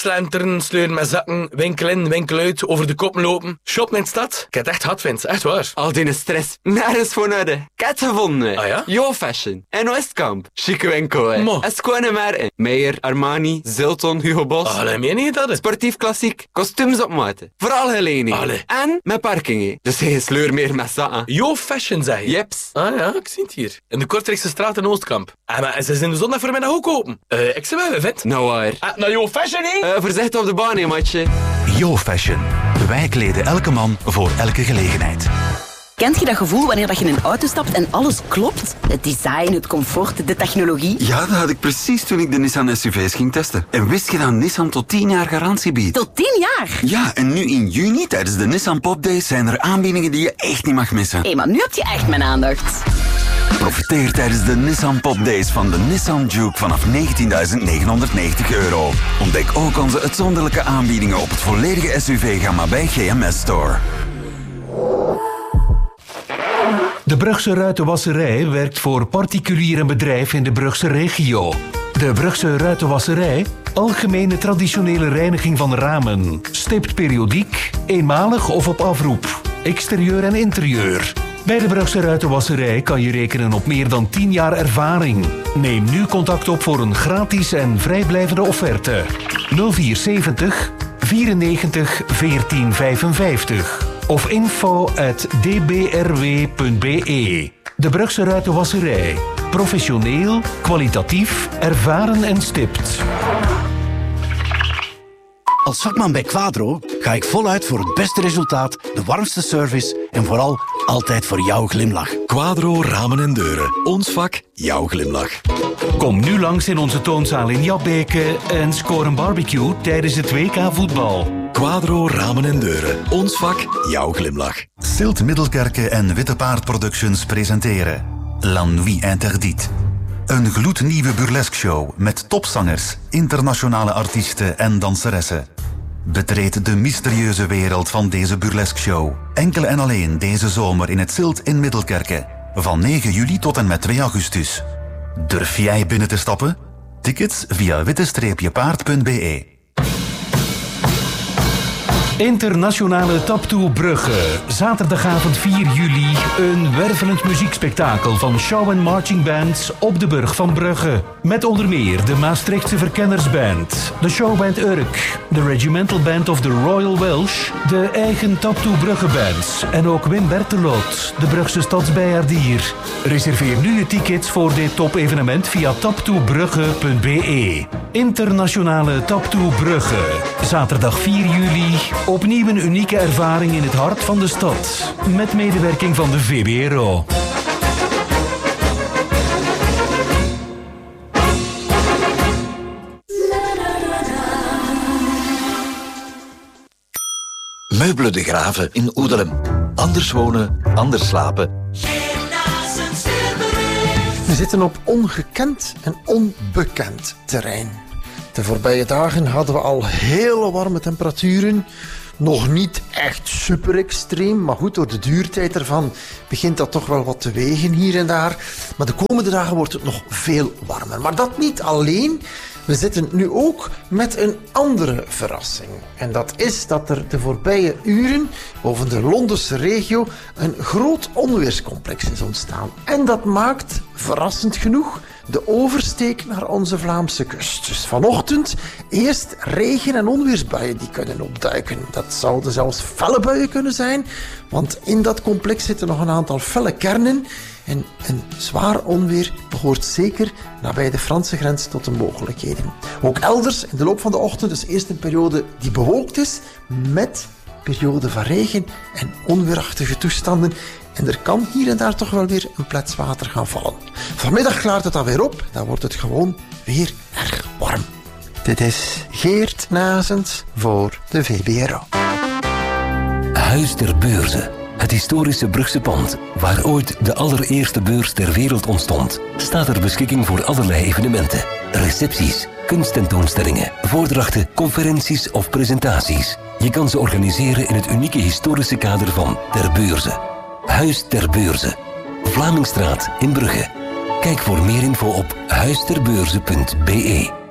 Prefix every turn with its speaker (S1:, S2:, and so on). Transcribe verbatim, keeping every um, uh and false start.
S1: slenteren, sleuren met zakken, winkel in, winkel uit, over de koppen lopen. Shoppen in de stad. Ik heb het echt hard, Vince. Echt waar.
S2: Al die stress. Nergens voor nodig. Ik heb het gevonden.
S1: Ah ja?
S2: Yo Fashion. En Westkamp. Chique winkel, hè.
S1: Mo.
S2: En schone merken. Meijer, Armani, Zilton, Hugo Boss.
S1: Allee, meen je dat?
S2: Sportief klassiek. Kostuums op maat. Vooral gelening.
S1: Allee.
S2: En met parking, hè. Dus geen sleur meer met zakken.
S1: Yo Fashion, zeg je?
S2: Jeps.
S1: Ah ja, ik zie het hier. In de Kortrijkse straat in Oostkamp. Ah, maar ze zijn de zondag voormiddag ook open. Eh, ik zeg wel, Vint.
S2: Nou waar.
S1: Ah, nou, Yo Fashion, hè?
S2: Uh, voorzichtig op de baan, hè, matje.
S3: Yo Fashion. Wij kleden elke man voor elke gelegenheid.
S4: Kent je dat gevoel wanneer dat je in een auto stapt en alles klopt? Het design, het comfort, de technologie.
S5: Ja, dat had ik precies toen ik de Nissan S U V's ging testen. En wist je dat Nissan tot tien jaar garantie biedt?
S4: Tot tien jaar?
S5: Ja, en nu in juni tijdens de Nissan Pop Days zijn er aanbiedingen die je echt niet mag missen.
S4: Hé, hey, maar nu heb je echt mijn aandacht.
S5: Profiteer tijdens de Nissan Pop Days van de Nissan Juke vanaf negentienduizend negenhonderdnegentig euro. Ontdek ook onze uitzonderlijke aanbiedingen op het volledige S U V-gamma bij G M S Store.
S6: De Brugse Ruitenwasserij werkt voor particulier en bedrijf in de Brugse regio. De Brugse Ruitenwasserij, algemene traditionele reiniging van ramen, stipt periodiek, eenmalig of op afroep, exterieur en interieur. Bij de Brugse Ruitenwasserij kan je rekenen op meer dan tien jaar ervaring. Neem nu contact op voor een gratis en vrijblijvende offerte. nul vier zeventig vierennegentig veertien vijfenvijftig of info at d b r w punt b e. De Brugse Ruitenwasserij. Professioneel, kwalitatief, ervaren en stipt.
S7: Als vakman bij Quadro ga ik voluit voor het beste resultaat, de warmste service en vooral altijd voor jouw glimlach.
S3: Quadro Ramen en Deuren. Ons vak, jouw glimlach.
S6: Kom nu langs in onze toonzaal in Jabbeke en score een barbecue tijdens het W K voetbal.
S3: Quadro Ramen en Deuren. Ons vak, jouw glimlach. Silt Middelkerke en Witte Paard Productions presenteren La Nuit Interdite. Een gloednieuwe burlesque show met topzangers, internationale artiesten en danseressen. Betreed de mysterieuze wereld van deze burlesque show. Enkel en alleen deze zomer in het Silt in Middelkerke. Van negen juli tot en met twee augustus. Durf jij binnen te stappen? Tickets via witte paard punt b e.
S6: Internationale Taptoe Brugge. Zaterdagavond vier juli. Een wervelend muziekspektakel van show- en marching bands op de Burg van Brugge. Met onder meer de Maastrichtse Verkennersband, de showband Urk, de Regimental Band of the Royal Welsh, de eigen Taptoe Brugge bands en ook Wim Bertelot, de Brugse stadsbijaardier. Reserveer nu je tickets voor dit top-evenement via taptoebrugge punt b e. Internationale Taptoe Brugge. Zaterdag vier juli. Opnieuw een unieke ervaring in het hart van de stad. Met medewerking van de V B R O.
S8: Meubelen de Graven in Oedelem. Anders wonen, anders slapen.
S9: We zitten op ongekend en onbekend terrein. De voorbije dagen hadden we al hele warme temperaturen. Nog niet echt super extreem, maar goed, door de duurtijd ervan begint dat toch wel wat te wegen hier en daar. Maar de komende dagen wordt het nog veel warmer. Maar dat niet alleen. We zitten nu ook met een andere verrassing. En dat is dat er de voorbije uren boven de Londense regio een groot onweerscomplex is ontstaan. En dat maakt, verrassend genoeg, de oversteek naar onze Vlaamse kust. Dus vanochtend eerst regen- en onweersbuien die kunnen opduiken. Dat zouden zelfs felle buien kunnen zijn, want in dat complex zitten nog een aantal felle kernen. En een zwaar onweer behoort zeker nabij de Franse grens tot de mogelijkheden. Ook elders in de loop van de ochtend is eerst een periode die bewolkt is, met periode van regen en onweerachtige toestanden. En er kan hier en daar toch wel weer een plets water gaan vallen. Vanmiddag klaart het dan weer op, dan wordt het gewoon weer erg warm. Dit is Geert Nazens voor de V B R O.
S10: Huis ter Beurze. Het historische Brugse pand, waar ooit de allereerste beurs ter wereld ontstond, staat ter beschikking voor allerlei evenementen. Recepties, kunsttentoonstellingen, voordrachten, conferenties of presentaties. Je kan ze organiseren in het unieke historische kader van Ter Beurze. Huis ter Beurze. Vlamingstraat in Brugge. Kijk voor meer info op huis ter beurze punt b e.